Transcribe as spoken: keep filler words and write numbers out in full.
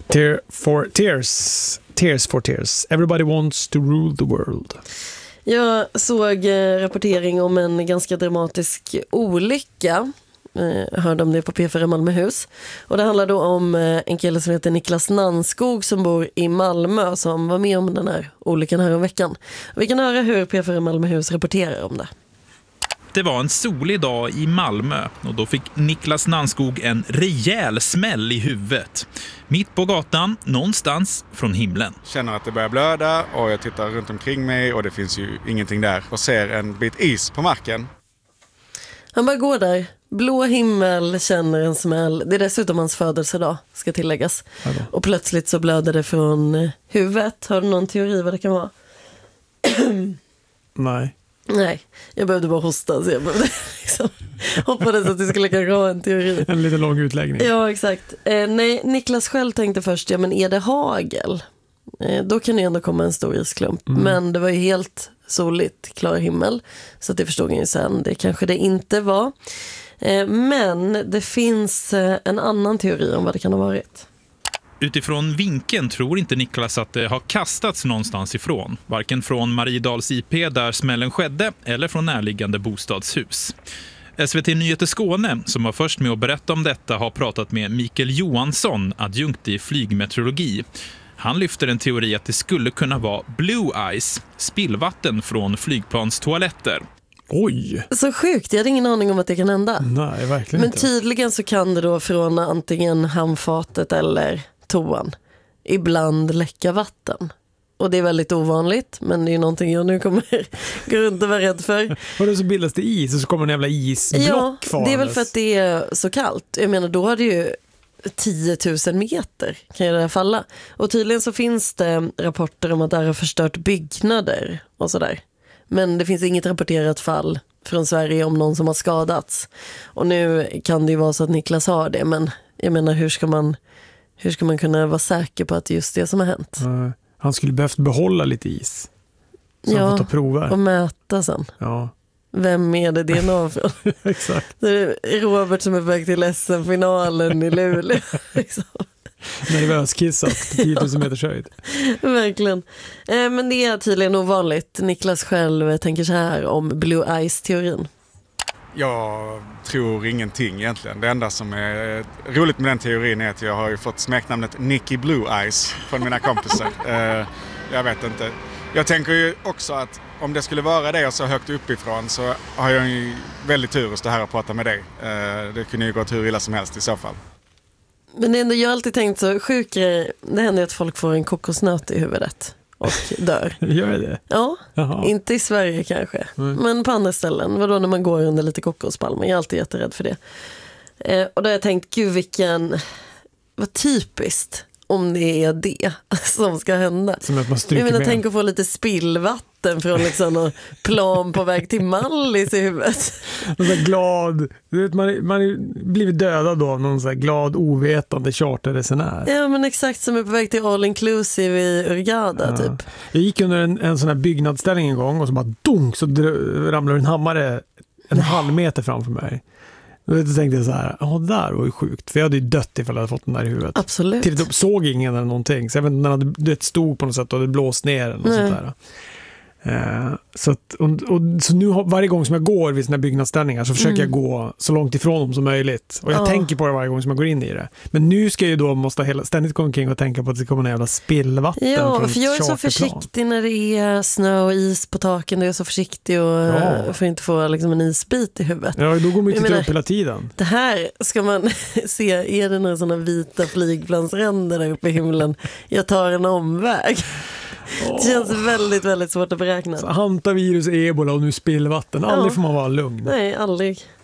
Tear for tears. Tears for tears. Everybody wants to rule the world. Jag såg rapportering om en ganska dramatisk olycka. Jag hörde om det på P fyra Malmöhus. Och det handlar då om en kille som heter Niklas Nannskog som bor i Malmö som var med om den här olyckan här om veckan. Vi kan höra hur P fyra Malmöhus rapporterar om det. Det var en solig dag i Malmö och då fick Niklas Nannskog en rejäl smäll i huvudet. Mitt på gatan, någonstans från himlen. Känner att det börjar blöda och jag tittar runt omkring mig och det finns ju ingenting där. Och ser en bit is på marken. Han bara går där. Blå himmel, känner en smäll. Det är dessutom hans födelsedag, ska tilläggas. Hallå. Och plötsligt så blöder det från huvudet. Har du någon teori vad det kan vara? Nej. Nej, jag behövde bara hosta så jag behövde liksom hoppades att det skulle kanske ha en teori. En lite lång utläggning. Ja, exakt. Eh, nej, Niklas själv tänkte först, ja men är det hagel? Eh, då kan det ändå komma en stor isklump. Mm. Men det var ju helt soligt, klar himmel. Så att det förstod jag ju sen, det kanske det inte var. Eh, men det finns eh, en annan teori om vad det kan ha varit. Utifrån vinkeln tror inte Niklas att det har kastats någonstans ifrån. Varken från Mariedals I P där smällen skedde eller från närliggande bostadshus. S V T Nyheter Skåne, som var först med att berätta om detta, har pratat med Mikael Johansson, adjunkt i flygmeteorologi. Han lyfter en teori att det skulle kunna vara blue ice, spillvatten från flygplanstoaletter. Oj! Så sjukt, jag hade ingen aning om att det kan hända. Nej, verkligen Men inte. tydligen så kan det då från antingen handfatet eller toan ibland läcka vatten. Och det är väldigt ovanligt, men det är ju någonting jag nu kommer gå runt och vara rädd för. Och då så bildas det is och så kommer en jävla isblock Ja, farandes. det är väl för att det är så kallt. Jag menar, då har det ju tio tusen meter kan ju det här falla. Och tydligen så finns det rapporter om att det här har förstört byggnader och sådär. Men det finns inget rapporterat fall från Sverige om någon som har skadats. Och nu kan det ju vara så att Niklas har det, men jag menar, hur ska man, hur ska man kunna vara säker på att det är just det som har hänt? Uh, han skulle behövt behålla lite is. Så ja, han får ta prover. Och mäta sen. Ja. Vem är det D N A från? Exakt. Det är Robert som är på väg till S M-finalen i Luleå. Liksom. Nervöskissat på tio tusen meters höjd. Verkligen. Eh, men det är tydligen ovanligt. Niklas själv tänker så här om Blue Ice-teorin. Jag tror ingenting egentligen. Det enda som är roligt med den teorin är att jag har ju fått smeknamnet Nicky Blue Ice från mina kompisar. eh, jag vet inte. Jag tänker ju också att om det skulle vara det och så högt uppifrån så har jag ju väldigt tur att stå här och prata med dig. Eh, det kunde ju gått hur illa som helst i så fall. Men det ändå, jag har alltid tänkt så sjuk grej. Det händer att folk får en kokosnöt i huvudet och dör. Gör det? Ja, Jaha. Inte i Sverige kanske. Mm. Men på andra ställen. Vadå när man går under lite kokospalmer? Jag är alltid jätterädd för det. Eh, och då har jag tänkt, gud vilken... Vad typiskt om det är det som ska hända. Som att man stryker jag menar, med. tänk att få lite spillvatten från liksom någon plan på väg till Mallis i huvudet. Någon så här glad, du vet, man, man är blivit dödad då av någon så här glad, ovetande charterresenär. Ja, men exakt, som är på väg till All Inclusive i Urgada, Ja. typ. Jag gick under en, en sån här byggnadsställning en gång och så bara dunk så dr- ramlade en hammare en halv meter framför mig. Då tänkte jag så här, ja, det där var ju sjukt. För jag hade ju dött ifall jag hade fått den där i huvudet. Absolut. Till att såg ingen eller någonting. Så jag vet inte, den hade det stod på något sätt och det blåst ner eller något sånt där. Eh, så, att, och, och, så nu varje gång som jag går vid såna här byggnadsställningar så försöker mm. jag gå så långt ifrån dem som möjligt. Och jag ja. tänker på det varje gång som jag går in i det. Men nu ska jag ju då måste hela, ständigt gå omkring och tänka på att det kommer en jävla spillvatten. Ja, från för jag är så charterplan. försiktig när det är snö och is på taken. Jag är så försiktig och Ja. för att inte få liksom en isbit i huvudet. Ja, då går man ju Jag inte menar, upp hela tiden. Det här ska man se, är det några sådana vita flygplansränder där uppe i himlen? Jag tar en omväg. Det känns väldigt, väldigt svårt att beräkna. Så hantavirus, ebola och nu spillvatten. Aldrig Ja. får man vara lugn. Nej, aldrig.